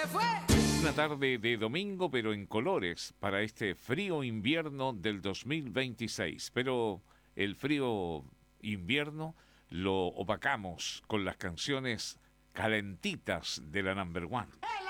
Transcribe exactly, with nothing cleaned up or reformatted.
Una tarde de domingo, pero en colores, para este frío invierno del dos mil veintiséis. Pero el frío invierno lo opacamos con las canciones calentitas de la Number One.